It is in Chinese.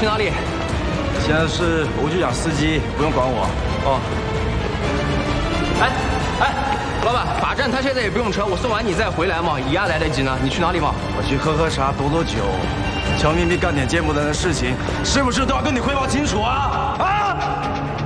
去哪里？ 现在是我就养司机，不用管我。哦。 哎，老板，法站他现在也不用车，我送完你再回来嘛，也来得及呢。你去哪里嘛？ 我去喝茶，躲酒，悄咪咪干点见不得人的事情，是不是都要跟你汇报清楚啊？啊！